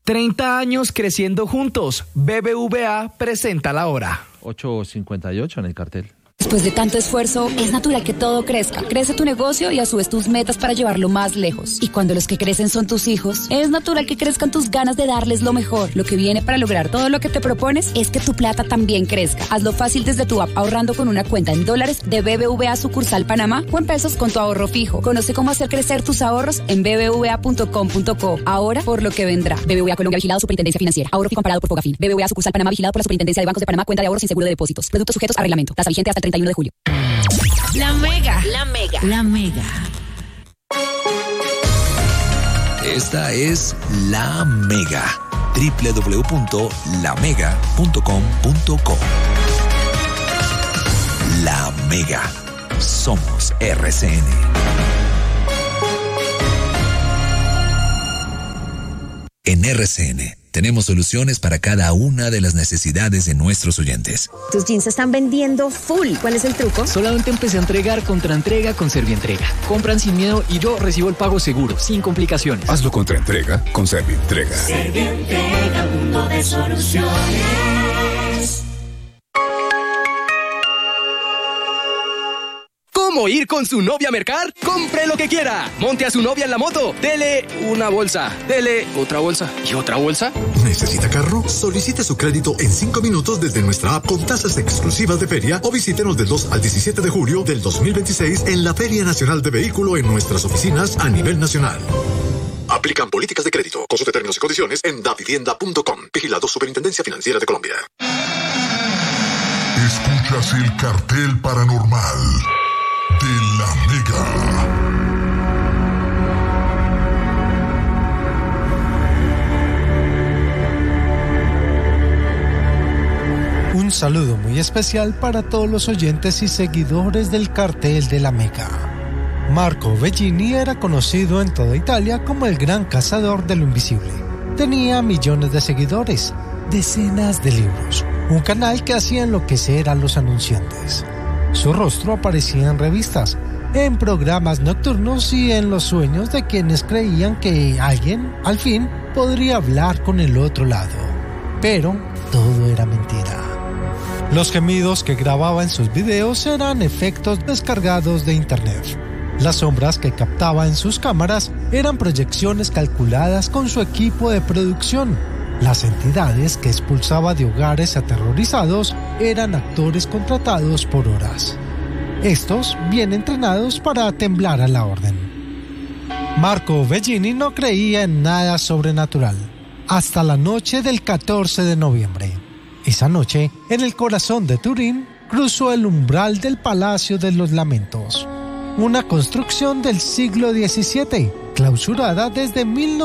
30 años creciendo juntos. BBVA presenta la hora. 8:58 en el cartel. Después de tanto esfuerzo, es natural que todo crezca. Crece tu negocio y a su vez tus metas para llevarlo más lejos. Y cuando los que crecen son tus hijos, es natural que crezcan tus ganas de darles lo mejor. Lo que viene para lograr todo lo que te propones es que tu plata también crezca. Hazlo fácil desde tu app ahorrando con una cuenta en dólares de BBVA sucursal Panamá o en pesos con tu ahorro fijo. Conoce cómo hacer crecer tus ahorros en bbva.com.co. Ahora por lo que vendrá. BBVA Colombia, vigilado Superintendencia Financiera. Ahorro fijo comparado por Fogafín. BBVA sucursal Panamá, vigilado por la Superintendencia de Bancos de Panamá. Cuenta de ahorros sin seguro de depósitos. Productos sujetos a reglamento. Tasa vigente hasta el 31 de julio. La Mega. Esta es La Mega. www.lamega.com.co. La Mega. Somos RCN. En RCN tenemos soluciones para cada una de las necesidades de nuestros oyentes. Tus jeans se están vendiendo full. ¿Cuál es el truco? Solamente empecé a entregar Contraentrega con Servientrega. Compran sin miedo y yo recibo el pago seguro, sin complicaciones. Hazlo Contraentrega con Servientrega. Servientrega, mundo de soluciones. ¿Cómo ir con su novia a mercar? ¡Compre lo que quiera! Monte a su novia en la moto. Dele una bolsa. Dele otra bolsa. ¿Y otra bolsa? ¿Necesita carro? Solicite su crédito en 5 minutos desde nuestra app con tasas exclusivas de feria o visítenos del 2 al 17 de julio del 2026 en la Feria Nacional de Vehículo en nuestras oficinas a nivel nacional. Aplican políticas de crédito. Consulte términos y condiciones en davivienda.com. Vigilado Superintendencia Financiera de Colombia. Escuchas el cartel paranormal de La Mega. Un saludo muy especial para todos los oyentes y seguidores del cartel de La Mega. Marco Bellini era conocido en toda Italia como el gran cazador de lo invisible. Tenía millones de seguidores, decenas de libros, un canal que hacía enloquecer a los anunciantes. Su rostro aparecía en revistas, en programas nocturnos y en los sueños de quienes creían que alguien, al fin, podría hablar con el otro lado. Pero todo era mentira. Los gemidos que grababa en sus videos eran efectos descargados de internet. Las sombras que captaba en sus cámaras eran proyecciones calculadas con su equipo de producción. Las entidades que expulsaba de hogares aterrorizados eran actores contratados por horas. Estos bien entrenados para temblar a la orden. Marco Bellini no creía en nada sobrenatural, hasta la noche del 14 de noviembre. Esa noche, en el corazón de Turín, cruzó el umbral del Palacio de los Lamentos, una construcción del siglo XVII, clausurada desde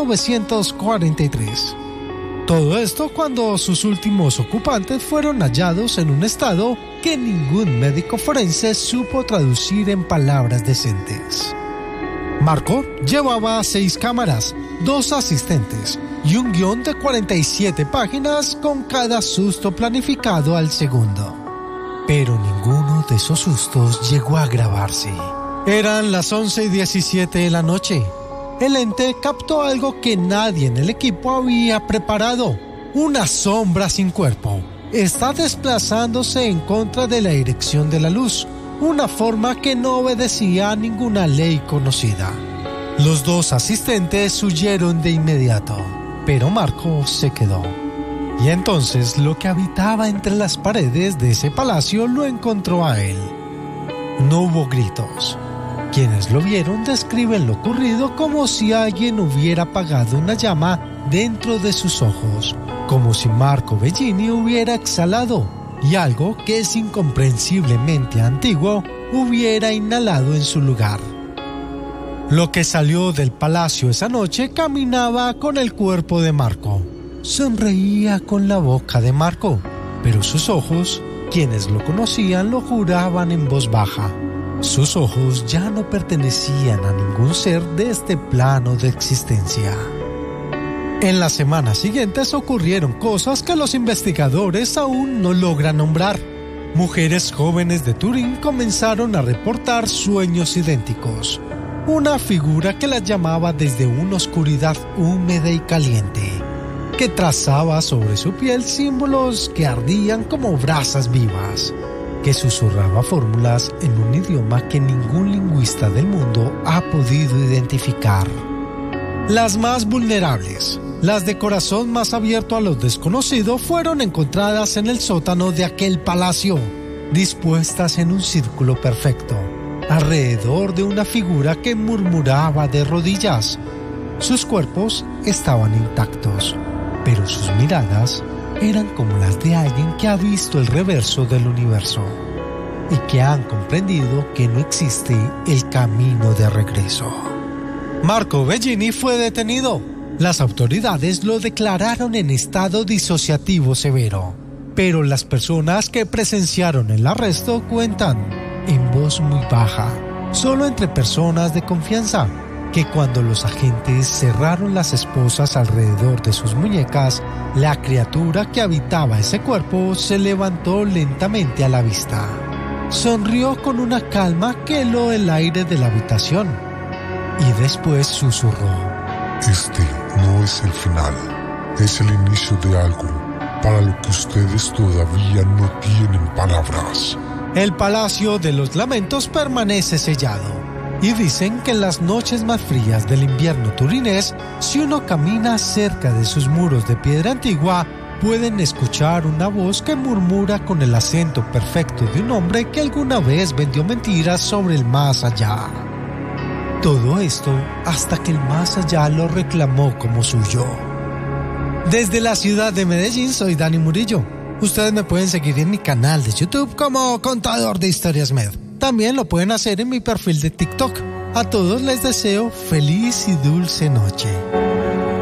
1943. Todo esto cuando sus últimos ocupantes fueron hallados en un estado que ningún médico forense supo traducir en palabras decentes. Marco llevaba 6 cámaras, 2 asistentes y un guión de 47 páginas con cada susto planificado al segundo. Pero ninguno de esos sustos llegó a grabarse. Eran las 11:17 de la noche. El ente captó algo que nadie en el equipo había preparado. Una sombra sin cuerpo. Está desplazándose en contra de la dirección de la luz, una forma que no obedecía a ninguna ley conocida. Los 2 asistentes huyeron de inmediato, pero Marco se quedó. Y entonces lo que habitaba entre las paredes de ese palacio lo encontró a él. No hubo gritos. Quienes lo vieron describen lo ocurrido como si alguien hubiera apagado una llama dentro de sus ojos, como si Marco Bellini hubiera exhalado y algo que es incomprensiblemente antiguo hubiera inhalado en su lugar. Lo que salió del palacio esa noche caminaba con el cuerpo de Marco. Sonreía con la boca de Marco, pero sus ojos, quienes lo conocían, lo juraban en voz baja. Sus ojos ya no pertenecían a ningún ser de este plano de existencia. En las semanas siguientes ocurrieron cosas que los investigadores aún no logran nombrar. Mujeres jóvenes de Turín comenzaron a reportar sueños idénticos. Una figura que las llamaba desde una oscuridad húmeda y caliente. que trazaba sobre su piel símbolos que ardían como brasas vivas, que susurraba fórmulas en un idioma que ningún lingüista del mundo ha podido identificar. Las más vulnerables, las de corazón más abierto a lo desconocido, fueron encontradas en el sótano de aquel palacio, dispuestas en un círculo perfecto, alrededor de una figura que murmuraba de rodillas. Sus cuerpos estaban intactos, pero sus miradas eran como las de alguien que ha visto el reverso del universo y que han comprendido que no existe el camino de regreso. Marco Bellini fue detenido. Las autoridades lo declararon en estado disociativo severo, pero las personas que presenciaron el arresto cuentan, en voz muy baja, solo entre personas de confianza, que cuando los agentes cerraron las esposas alrededor de sus muñecas, la criatura que habitaba ese cuerpo se levantó lentamente a la vista. Sonrió con una calma que heló el aire de la habitación y después susurró: Este no es el final, es el inicio de algo para lo que ustedes todavía no tienen palabras. El Palacio de los Lamentos permanece sellado. Y dicen que en las noches más frías del invierno turinés, si uno camina cerca de sus muros de piedra antigua, pueden escuchar una voz que murmura con el acento perfecto de un hombre que alguna vez vendió mentiras sobre el más allá. Todo esto hasta que el más allá lo reclamó como suyo. Desde la ciudad de Medellín, soy Dani Murillo. Ustedes me pueden seguir en mi canal de YouTube como Contador de Historias Med. También lo pueden hacer en mi perfil de TikTok. A todos les deseo feliz y dulce noche.